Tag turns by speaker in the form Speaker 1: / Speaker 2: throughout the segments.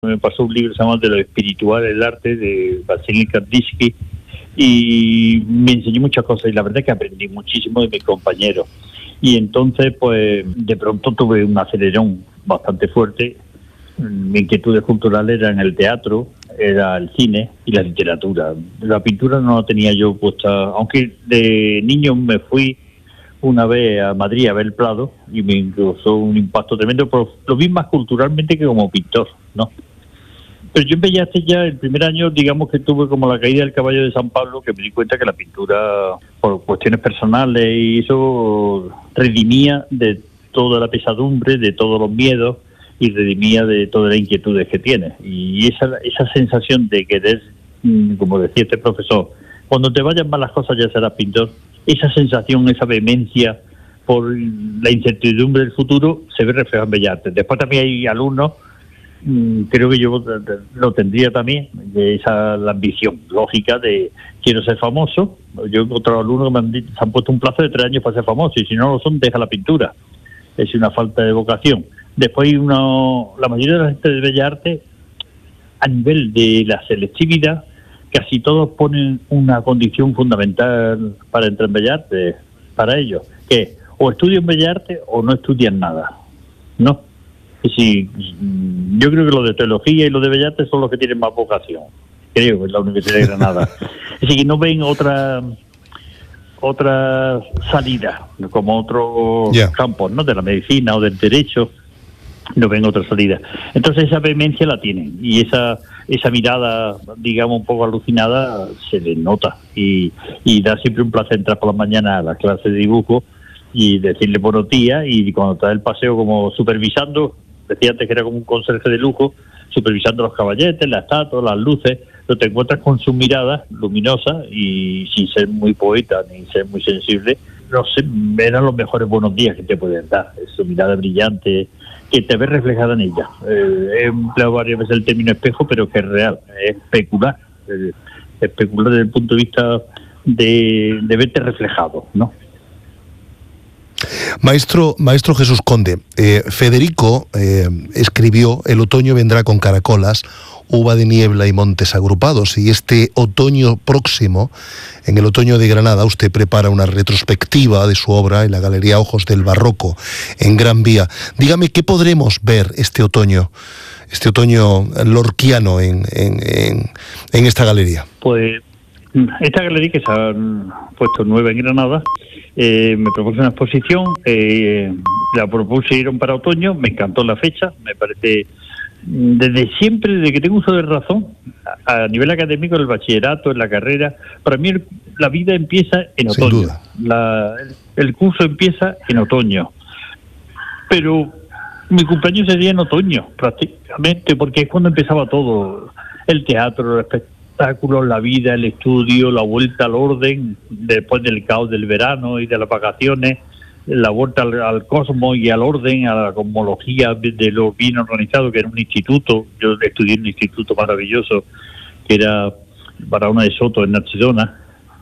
Speaker 1: Me pasó un libro llamado De lo espiritual, el arte, de Vasily Kandinsky, y me enseñó muchas cosas, y la verdad es que aprendí muchísimo de mis compañeros. Y entonces, pues, de pronto tuve un acelerón bastante fuerte. Mi inquietudes culturales eran el teatro, era el cine y la literatura. La pintura no la tenía yo puesta, aunque de niño me fui una vez a Madrid a ver el Prado y me causó un impacto tremendo, pero lo vi más culturalmente que como pintor, ¿no? Pero yo en Bellas Artes ya el primer año, digamos que tuve como la caída del caballo de San Pablo, que me di cuenta que la pintura, por cuestiones personales y eso, redimía de toda la pesadumbre, de todos los miedos y redimía de todas las inquietudes que tienes. Y esa sensación de querer, como decía este profesor, cuando te vayan mal las cosas ya serás pintor, esa sensación, esa vehemencia por la incertidumbre del futuro se ve reflejada en Bellas Artes. Después también hay alumnos, creo que yo lo tendría también, de la ambición lógica de quiero ser famoso. Yo he encontrado alumnos que se han puesto un plazo de 3 años para ser famosos, y si no lo son, deja la pintura. Es una falta de vocación. Después hay la mayoría de la gente de Bellas Artes, a nivel de la selectividad, casi todos ponen una condición fundamental para entrar en Bellas Artes, para ellos, que o estudian Bellas Artes o no estudian nada, ¿no? Sí, yo creo que los de teología y los de Bellas Artes son los que tienen más vocación, creo, en la Universidad de Granada. Es decir, que no ven otra salida, como otros campos, ¿no? De la medicina o del derecho, no ven otra salida. Entonces esa vehemencia la tienen, y esa mirada, digamos, un poco alucinada, se les nota, y da siempre un placer entrar por la mañana a las clases de dibujo y decirle buenos días, y cuando está el paseo como supervisando, decía antes que era como un conserje de lujo, supervisando los caballetes, las estatuas, las luces, pero te encuentras con sus miradas luminosas y sin ser muy poeta ni ser muy sensible, no sé, eran los mejores buenos días que te pueden dar, su mirada brillante, que te ves reflejada en ella. He empleado varias veces el término espejo, pero que es real, es especular, especular desde el punto de vista de verte reflejado, ¿no?
Speaker 2: Maestro Jesús Conde, Federico escribió: el otoño vendrá con caracolas, uva de niebla y montes agrupados, y este otoño próximo, en el otoño de Granada, usted prepara una retrospectiva de su obra en la Galería Ojos del Barroco, en Gran Vía. Dígame, ¿qué podremos ver este otoño lorquiano en esta galería?
Speaker 1: Pues esta galería, que se ha puesto nueva en Granada, me propuso una exposición, la propusieron para otoño, me encantó la fecha, me parece, desde siempre, desde que tengo uso de razón, a nivel académico, en el bachillerato, en la carrera, para mí la vida empieza en otoño. Sin duda. El curso empieza en otoño, pero mi cumpleaños sería en otoño, prácticamente, porque es cuando empezaba todo, el teatro, el espectáculo, la vida, el estudio, la vuelta al orden, después del caos del verano y de las vacaciones, la vuelta al cosmos y al orden, a la cosmología de lo bien organizado, que era un instituto. Yo estudié en un instituto maravilloso, que era Barahona de Soto, en Narcidona,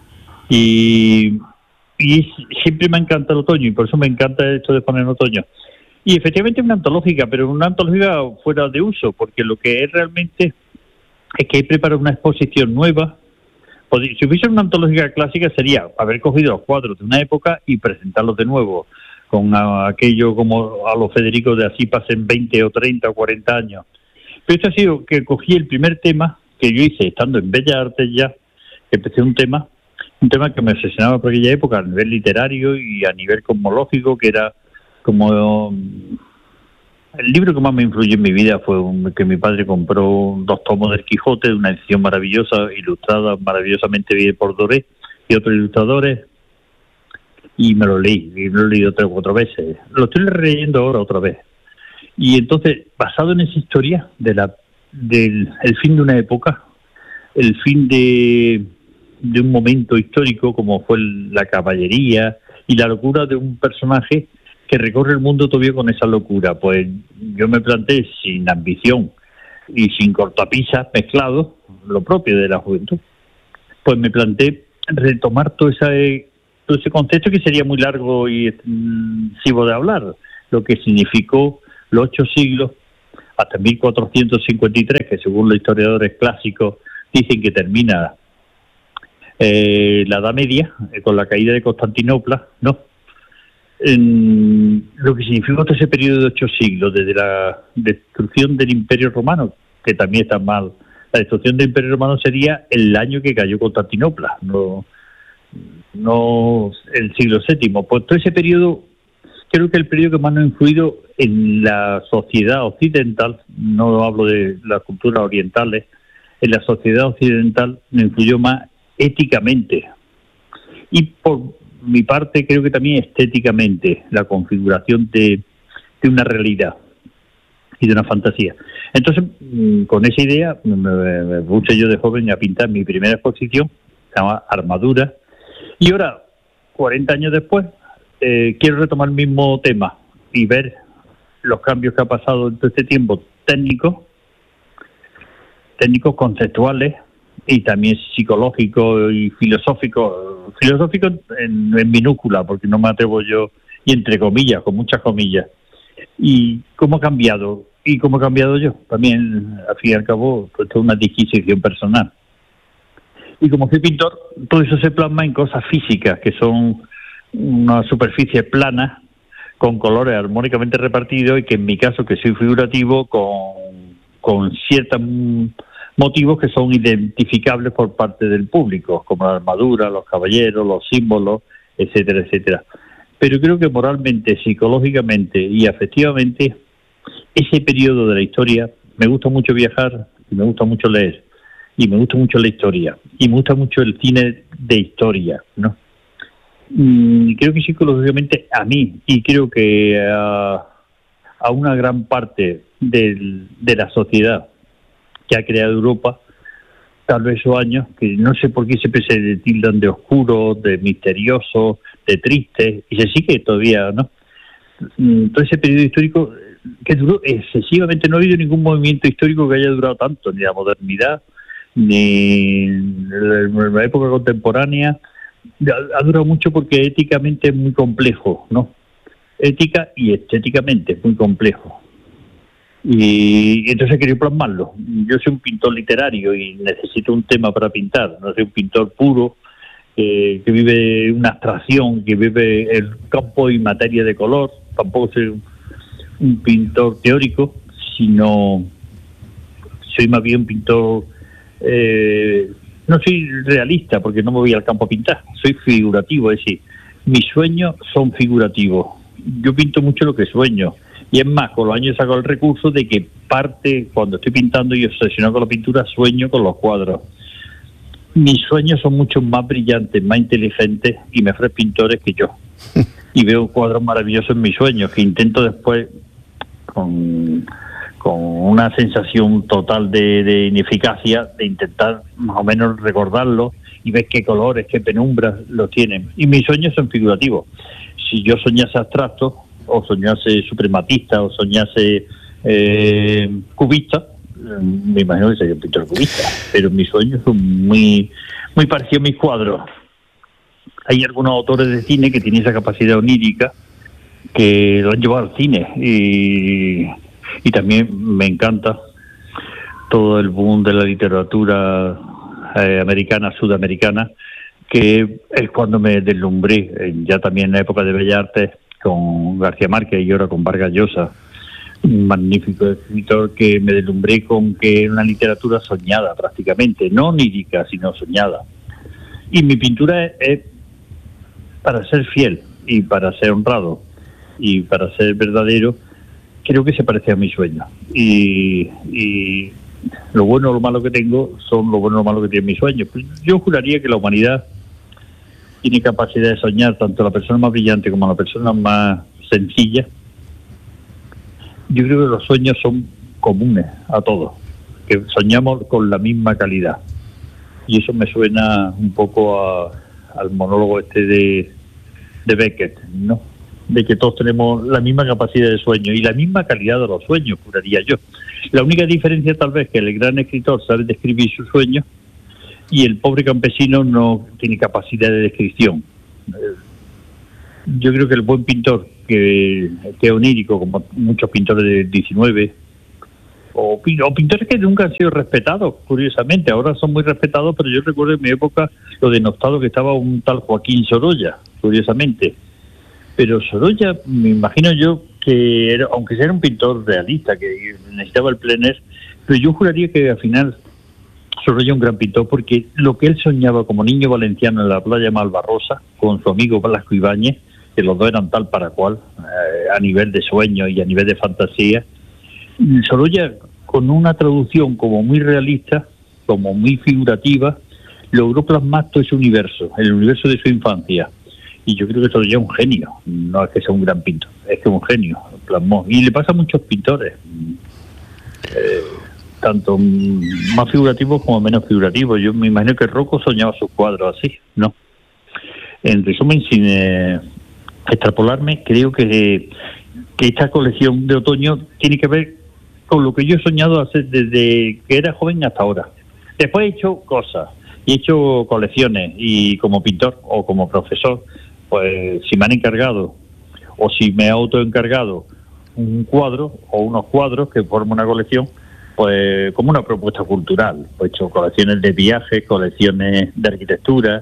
Speaker 1: y siempre me encanta el otoño, y por eso me encanta esto de poner en otoño. Y efectivamente es una antológica, pero una antológica fuera de uso, porque lo que es realmente es que he preparado una exposición nueva. Si hubiese una antología clásica, sería haber cogido los cuadros de una época y presentarlos de nuevo, con aquello como a los Federicos de así pasen 20 o 30 o 40 años. Pero esto ha sido que cogí el primer tema que yo hice estando en Bellas Artes ya, que empecé un tema que me obsesionaba por aquella época a nivel literario y a nivel cosmológico, que era como... El libro que más me influyó en mi vida fue que mi padre compró 2 tomos del Quijote, de una edición maravillosa, ilustrada maravillosamente bien por Doré y otros ilustradores, y me lo leí, y lo he leído 3 o 4 veces. Lo estoy leyendo ahora otra vez. Y entonces, basado en esa historia del fin de una época, el fin de un momento histórico, como fue la caballería y la locura de un personaje que recorre el mundo todavía con esa locura, pues yo me planteé, sin ambición y sin cortapisas mezclados, lo propio de la juventud, pues me planteé retomar todo ese concepto, que sería muy largo y excesivo de hablar, lo que significó los 8 siglos hasta 1453, que según los historiadores clásicos dicen que termina la Edad Media, con la caída de Constantinopla, ¿no? Lo que significa todo ese periodo de 8 siglos, desde la destrucción del Imperio Romano, que también está mal. La destrucción del Imperio Romano sería el año que cayó Constantinopla, no el siglo VII. Pues todo ese periodo, creo que el periodo que más nos ha influido en la sociedad occidental, no hablo de las culturas orientales, en la sociedad occidental nos influyó más éticamente. Y por mi parte creo que también estéticamente, la configuración de una realidad y de una fantasía. Entonces, con esa idea, me puse yo de joven a pintar mi primera exposición, se llama Armadura, y ahora, 40 años después, quiero retomar el mismo tema y ver los cambios que ha pasado en todo este tiempo, técnicos, conceptuales, y también psicológicos y filosóficos. Filosóficos en minúscula, porque no me atrevo yo, y entre comillas, con muchas comillas. Y cómo ha cambiado, y cómo he cambiado yo. También, al fin y al cabo, pues, es una disquisición personal. Y como soy pintor, todo eso se plasma en cosas físicas, que son una superficie plana, con colores armónicamente repartidos, y que en mi caso, que soy figurativo, con ciertos motivos que son identificables por parte del público, como la armadura, los caballeros, los símbolos, etcétera, etcétera. Pero creo que moralmente, psicológicamente y afectivamente, ese periodo de la historia, me gusta mucho viajar, y me gusta mucho leer, y me gusta mucho la historia, y me gusta mucho el cine de historia, ¿no? Creo que psicológicamente a mí, y creo que a una gran parte de la sociedad que ha creado Europa, tal vez esos años, que no sé por qué siempre se tildan de oscuro, de misterioso, de triste, y se sigue todavía, ¿no? Todo ese periodo histórico que duró excesivamente, no ha habido ningún movimiento histórico que haya durado tanto, ni la modernidad, ni la época contemporánea. Ha durado mucho porque éticamente es muy complejo, ¿no? Ética y estéticamente es muy complejo. Y entonces quería plasmarlo. Yo soy un pintor literario y necesito un tema para pintar. No soy un pintor puro que vive una abstracción, que vive el campo y materia de color. Tampoco soy un pintor teórico, sino soy más bien un pintor... no soy realista porque no me voy al campo a pintar. Soy figurativo, es decir, mis sueños son figurativos. Yo pinto mucho lo que sueño. Y es más, con los años he sacado el recurso de que cuando estoy pintando y obsesionado con la pintura, sueño con los cuadros. Mis sueños son mucho más brillantes, más inteligentes y mejores pintores que yo. Y veo cuadros maravillosos en mis sueños, que intento después, con una sensación total de ineficacia, de intentar más o menos recordarlos y ver qué colores, qué penumbras los tienen. Y mis sueños son figurativos. Si yo soñase abstracto, o soñase suprematista, o soñase cubista, me imagino que sería un pintor cubista, pero mis sueños son muy parecidos a mis cuadros. Hay algunos autores de cine que tienen esa capacidad onírica, que lo han llevado al cine, y también me encanta todo el boom de la literatura americana, sudamericana, que es cuando me deslumbré, ya también en la época de Bellas Artes, con García Márquez y ahora con Vargas Llosa, un magnífico escritor, que me deslumbré con que era una literatura soñada prácticamente, no onírica, sino soñada. Y mi pintura es para ser fiel y para ser honrado y para ser verdadero, creo que se parece a mi sueño. Y lo bueno o lo malo que tengo son lo bueno o lo malo que tienen mis sueños. Yo juraría que la humanidad tiene capacidad de soñar, tanto la persona más brillante como la persona más sencilla. Yo creo que los sueños son comunes a todos, que soñamos con la misma calidad. Y eso me suena un poco al monólogo de Beckett, ¿no? De que todos tenemos la misma capacidad de sueño y la misma calidad de los sueños, juraría yo. La única diferencia tal vez que el gran escritor sabe describir sus sueños y el pobre campesino no tiene capacidad de descripción. Yo creo que el buen pintor, que es onírico, como muchos pintores del 19, o pintores que nunca han sido respetados, curiosamente. Ahora son muy respetados, pero yo recuerdo en mi época lo denostado que estaba un tal Joaquín Sorolla, curiosamente. Pero Sorolla, me imagino yo que era, aunque sea un pintor realista, que necesitaba el plein air, pero yo juraría que al final Sorolla es un gran pintor, porque lo que él soñaba como niño valenciano en la playa Malvarrosa, con su amigo Blasco Ibáñez, que los dos eran tal para cual, a nivel de sueño y a nivel de fantasía, Sorolla, con una traducción como muy realista, como muy figurativa, logró plasmar todo ese universo, el universo de su infancia. Y yo creo que Sorolla es un genio, no es que sea un gran pintor, es que es un genio, plasmó. Y le pasa a muchos pintores, tanto más figurativos como menos figurativos. Yo me imagino que Rocco soñaba sus cuadros así, ¿no? En resumen, sin extrapolarme, creo que esta colección de otoño tiene que ver con lo que yo he soñado hacer desde que era joven hasta ahora. Después he hecho cosas, y he hecho colecciones, y como pintor o como profesor, pues si me han encargado o si me he autoencargado un cuadro o unos cuadros que forman una colección, pues como una propuesta cultural. He hecho colecciones de viajes, colecciones de arquitectura,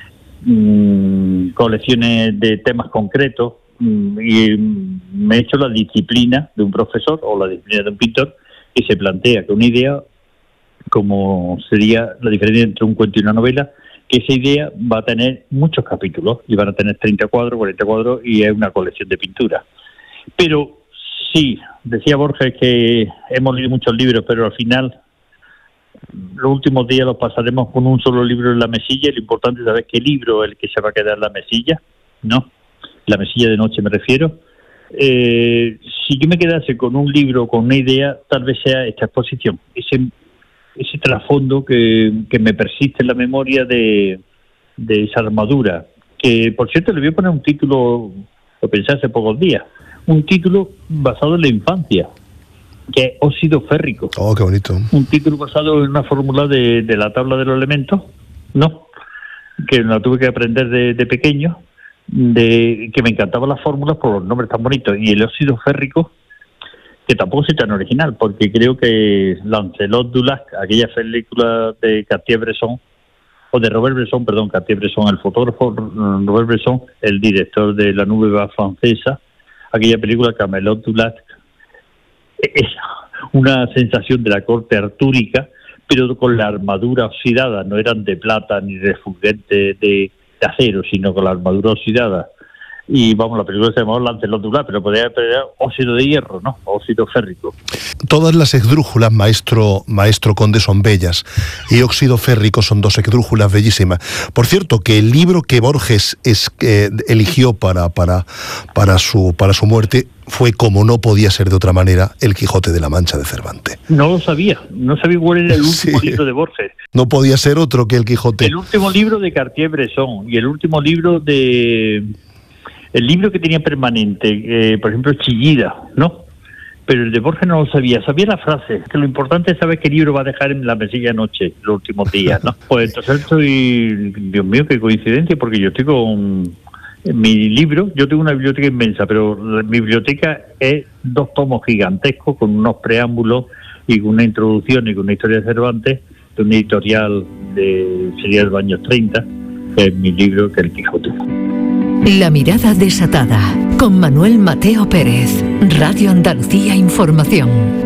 Speaker 1: colecciones de temas concretos, y me he hecho la disciplina de un profesor o la disciplina de un pintor, que se plantea que una idea, como sería la diferencia entre un cuento y una novela, que esa idea va a tener muchos capítulos y van a tener 30 cuadros, 40 cuadros, y es una colección de pintura. Pero sí, decía Borges que hemos leído muchos libros, pero al final los últimos días los pasaremos con un solo libro en la mesilla, y lo importante es saber qué libro es el que se va a quedar en la mesilla, ¿no? La mesilla de noche me refiero. Si yo me quedase con un libro, con una idea, tal vez sea esta exposición, ese trasfondo que me persiste en la memoria de esa armadura, que por cierto le voy a poner un título, lo pensé hace pocos días, un título basado en la infancia, que es óxido férrico.
Speaker 2: Oh, qué bonito. Un
Speaker 1: título basado en una fórmula de la tabla de los elementos, ¿no? Que la tuve que aprender de pequeño, que me encantaban las fórmulas por los nombres tan bonitos, y el óxido férrico, que tampoco soy tan original, porque creo que Lancelot-du-Lac, aquella película de Cartier-Bresson, o de Robert-Bresson, perdón, Cartier-Bresson, el fotógrafo Robert-Bresson, el director de La Nouvelle francesa, aquella película Camelot-du-Lac, es una sensación de la corte artúrica, pero con la armadura oxidada, no eran de plata ni refulgentes de acero, sino con la armadura oxidada. Y vamos, la película se llamaba Lancelot-du-Lac, pero podría haber óxido de hierro, ¿no? Óxido férrico.
Speaker 2: Todas las esdrújulas, maestro Conde, son bellas, y óxido férrico son dos esdrújulas bellísimas. Por cierto, que el libro que Borges eligió para su muerte fue, como no podía ser de otra manera, El Quijote de la Mancha de Cervantes.
Speaker 1: No lo sabía cuál era el último libro de Borges.
Speaker 2: No podía ser otro que El Quijote.
Speaker 1: El último libro de Cartier-Bresson, y el último libro el libro que tenía permanente, por ejemplo, Chillida, ¿no? Pero el de Borges no lo sabía la frase, que lo importante es saber qué libro va a dejar en la mesilla de noche los últimos días, ¿no? Pues entonces Dios mío, qué coincidencia, porque yo estoy con mi libro, yo tengo una biblioteca inmensa, pero mi biblioteca es 2 tomos gigantescos con unos preámbulos y con una introducción y con una historia de Cervantes, de un editorial sería de los años 30, que es mi libro, que es El Quijote.
Speaker 3: La mirada desatada, con Manuel Mateo Pérez, Radio Andalucía Información.